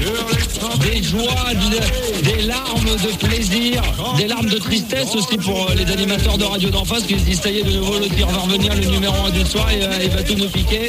des joies, des larmes de plaisir, des larmes de tristesse aussi pour les animateurs de Radio d'en face qui se disent ça y est, de nouveau l'autre va revenir, le numéro 1 du soir et il va tout nous piquer.